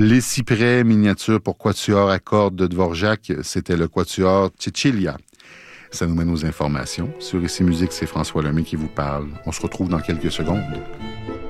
Les cyprès, miniature pour quatuor à cordes de Dvorak, c'était le quatuor Cecilia. Ça nous mène aux informations. Sur Ici Musique, c'est François Lemay qui vous parle. On se retrouve dans quelques secondes.